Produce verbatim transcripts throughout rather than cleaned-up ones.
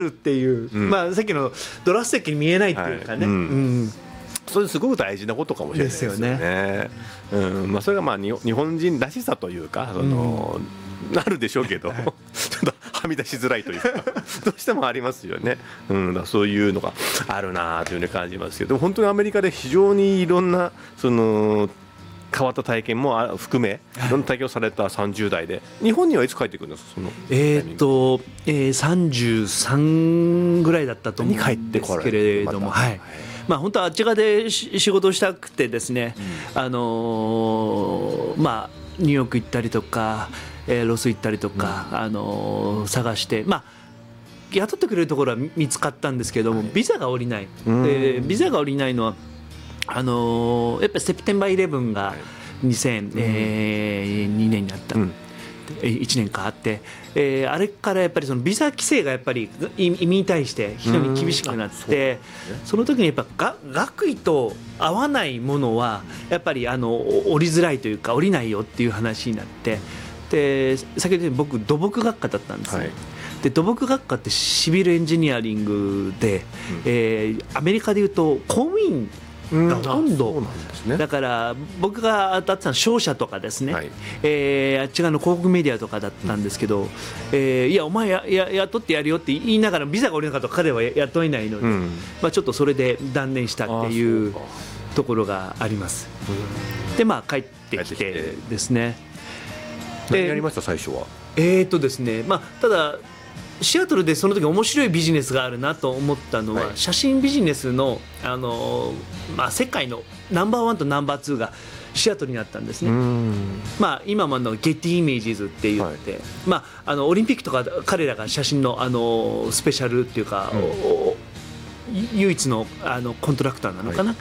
るっていう、うん、まあ、さっきのドラス的に見えないっていうかね、はい、うんうん、 それすごく大事なことかもしれないですよね。ですよね、うん、まあ、それがまあ日本人らしさというか、その、うん、なるでしょうけど、はい、ちょっとはみ出しづらいというかどうしてもありますよね、うん、だそういうのがあるなというふうに感じますけど、本当にアメリカで非常にいろんなその変わった体験も含め、いろんな体験をされたさんじゅう代で、日本にはいつ帰ってくるんですか？そのえーっと、えー、さんじゅうさんぐらいだったと思うんですけれども、はい、まあ、本当はあっち側で仕事をしたくてですね、うん、あのー、まあ、ニューヨーク行ったりとか、えー、ロス行ったりとか、うん、あのー、探して、まあ、雇ってくれるところは見つかったんですけども、はい、ビザが下りない、でビザが下りないのはあのー、やっぱりセプテンバーイレブンがにせんにねんになった、うん、いちねんかあって、えー、あれからやっぱりそのビザ規制がやっぱり移民に対して非常に厳しくなって、うん、その時にやっぱ学位と合わないものはやっぱりあの降りづらいというか、降りないよっていう話になって、で先ほど僕土木学科だったんですね、はい、で土木学科ってシビルエンジニアリングで、うん、えー、アメリカでいうと公務員がほとんど、うん、なんですね、だから僕が当たってたのは商社とかですね、はい、えー、あっち側の広告メディアとかだったんですけど、うん、えー、いやお前やや雇ってやるよって言いながらビザが下りなかったら彼は雇えないので、うん、まあ、ちょっとそれで断念したっていうところがあります、うん、でまあ帰ってきてですね、 何やりました最初は？ えーとですね、まあ、ただシアトルでその時面白いビジネスがあるなと思ったのは、はい、写真ビジネスの、あの、まあ、世界のナンバーワンとナンバーツーがシアトルにあったんですね。まあ、今ものゲッティイメージズって言って、はい、まあ、あのオリンピックとか彼らが写真の、あのスペシャルっていうか、うん、唯一の、あのコントラクターなのかな、はい、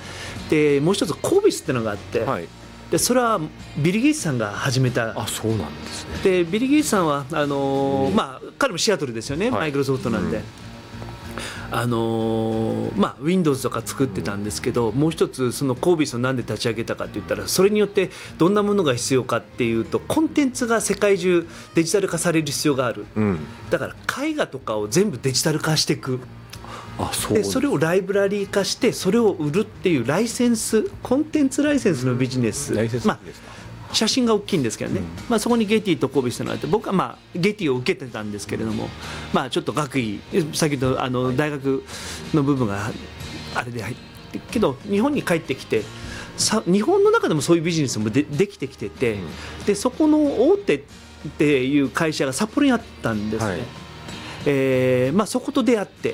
でもう一つコービスっていうのがあって、はい、でそれはビル・ゲイツさんが始めた。 あ、そうなんですね。 でビル・ゲイツさんはあのーまあ、彼もシアトルですよね、はい、マイクロソフトなんで、うん、あのーまあ、Windows とか作ってたんですけど、もう一つそのコービスをなんで立ち上げたかって言ったら、それによってどんなものが必要かっていうと、コンテンツが世界中デジタル化される必要がある、うん、だから絵画とかを全部デジタル化していく。 あ、そうです。 でそれをライブラリー化してそれを売るっていうライセンス、コンテンツライセンスのビジネス、 ライセンスですか？まあ、写真が大きいんですけどね、うん、まあ、そこにゲティとコービスというのがあって、僕は、まあ、ゲティを受けてたんですけれども、まあ、ちょっと学位、先ほどあの大学の部分があれで入ってけど、日本に帰ってきてさ、日本の中でもそういうビジネスも で, できてきてて、うん、でそこの大手っていう会社が札幌にあったんですね、はい、えーまあ、そこと出会って、うん、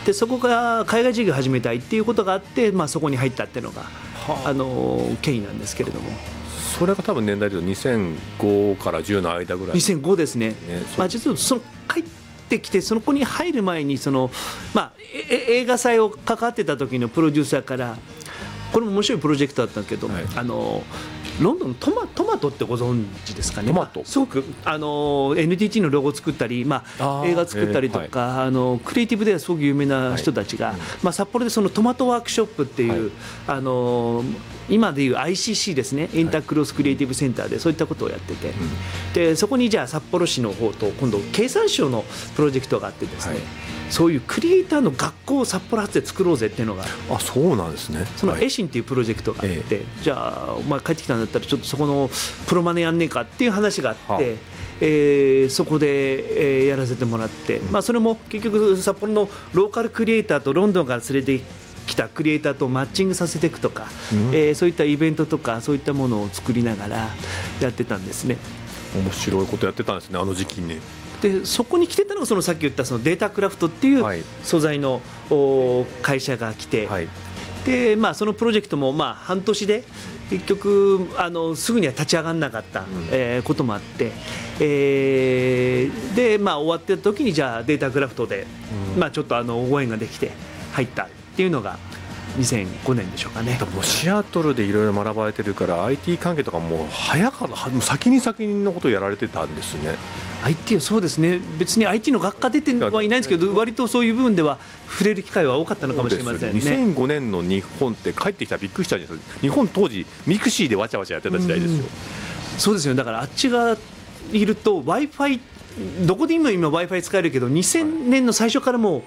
でそこが海外事業を始めたいっていうことがあって、まあ、そこに入ったっていうのが、はあ、あの経緯なんですけれども、 それが多分年代でいうとにせんごからじゅうの間ぐらい。 にせんごですね、ね、まあ、実はその帰ってきてその子に入る前にその、まあ、映画祭を関わってた時のプロデューサーから、これも面白いプロジェクトだったんですけど、はい、あのロンドンのトマ、トマトってご存知ですかね。 トマト、 すごくあの エヌティーティー のロゴを作ったり、まあ、映画作ったりとか、はい、あのクリエイティブではすごく有名な人たちが、はい、まあ、札幌でそのトマトワークショップっていう、はい、あの今でいう アイシーシー ですね、インタークロスクリエイティブセンターでそういったことをやってて、はい、でそこにじゃあ札幌市の方と今度経産省のプロジェクトがあってですね、はい、そういうクリエイターの学校を札幌発で作ろうぜっていうのが、 あ、そうなんですね。 そのエシンっていうプロジェクトがあって、はい、じゃあお前帰ってきたんだったらちょっとそこのプロマネやんねえかっていう話があって、はあ、えー、そこで、えー、やらせてもらって、うん、まあ、それも結局札幌のローカルクリエイターとロンドンから連れてきたクリエイターとマッチングさせていくとか、うん、えー、そういったイベントとかそういったものを作りながらやってたんですね。 面白いことやってたんですね、あの時期に。 でそこに来てたのがそのさっき言ったそのデータクラフトっていう素材の会社が来て、はい、でまあ、そのプロジェクトもまあ半年で結局あのすぐには立ち上がらなかった、うん、えー、こともあって、えー、でまあ終わってた時にじゃあデータクラフトで、うん、まあ、ちょっとあのご縁ができて入ったっていうのがにせんごねんでしょうかね。 もうシアトルでいろいろ学ばれてるから アイティー 関係とかもう早かった先に先のことをやられてたんですね。 アイティー はそうですね、別に アイティー の学科出てはいないんですけど、割とそういう部分では触れる機会は多かったのかもしれませんね。 にせんごねんの日本って帰ってきたらびっくりしたんですよ。日本当時ミクシーでわちゃわちゃやってた時代ですよ。 そうですよ、だからあっちがいると Wi-Fi どこで今今 Wi-Fi 使えるけどにせんねんの最初からも